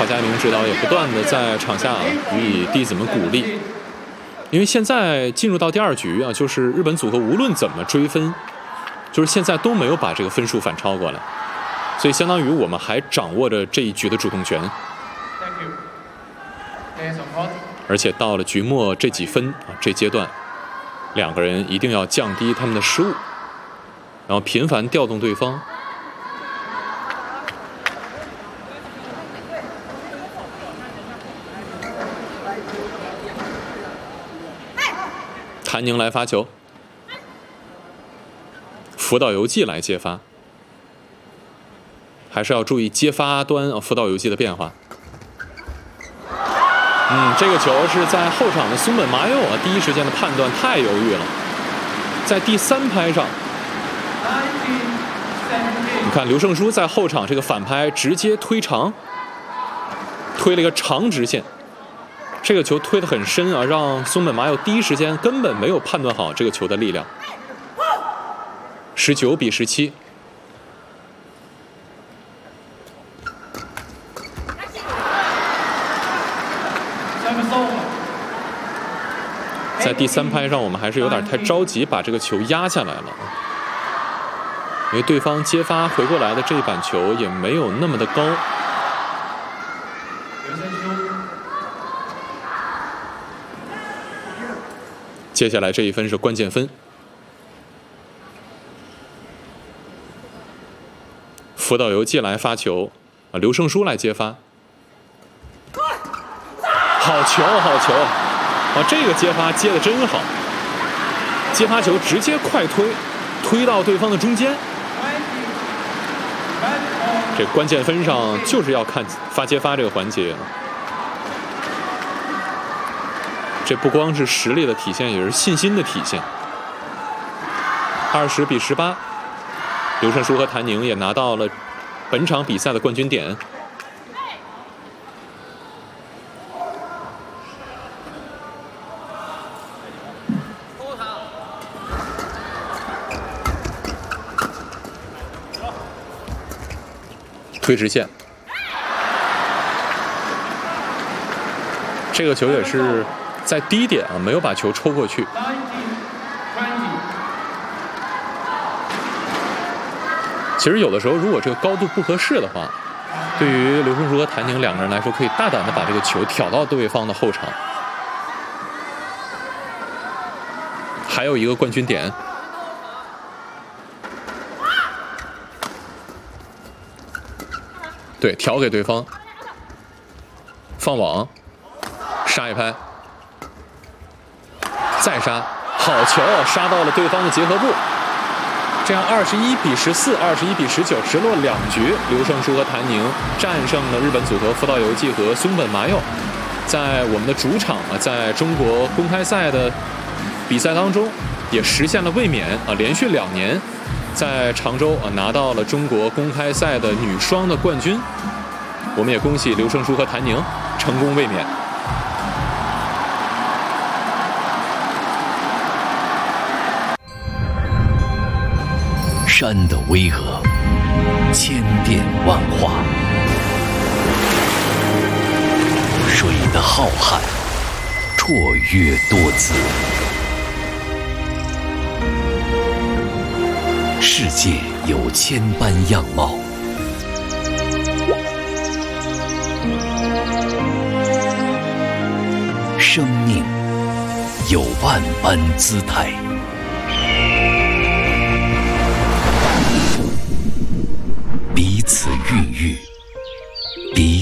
郝佳明指导也不断的在场下予以弟子们鼓励。因为现在进入到第2局啊，就是日本组合无论怎么追分，就是现在都没有把这个分数反超过来，所以相当于我们还掌握着这一局的主动权。而且到了局末这几分啊，这阶段，两个人一定要降低他们的失误，然后频繁调动对方。谭宁来发球，福岛由纪来接发，还是要注意接发端福岛由纪的变化。这个球是在后场的松本麻佑啊，第一时间的判断太犹豫了，在第3拍上，你看刘胜书在后场这个反拍直接推长，推了一个长直线。这个球推得很深啊，让松本麻佑第一时间根本没有判断好这个球的力量。19比17。在第3拍上，我们还是有点太着急把这个球压下来了，因为对方接发回过来的这一板球也没有那么的高。接下来这一分是关键分，福岛由纪来发球，刘胜书来接发，好球，好球！这个接发接得真好，接发球直接快推，推到对方的中间。这关键分上就是要看发接发这个环节。这不光是实力的体现，也是信心的体现。20比18，刘胜书和谭宁也拿到了本场比赛的冠军点。推直线，这个球也是在低点啊，没有把球抽过去。其实有的时候，如果这个高度不合适的话，对于刘胜书和谭宁两个人来说，可以大胆的把这个球挑到对方的后场。还有一个冠军点。对，挑给对方，放网，杀一拍，再杀，好球，杀到了对方的结合部。这样21比14、21比19，直落2局，刘胜书和谭宁战胜了日本组合福岛由纪和松本麻佑，在我们的主场啊，在中国公开赛的比赛当中，也实现了卫冕啊，连续2年。在常州啊拿到了中国公开赛的女双的冠军，我们也恭喜刘胜书和谭宁成功卫冕。 山的巍峨，千变万化；水的浩瀚，绰约多姿。世界有千般样貌，生命有万般姿态。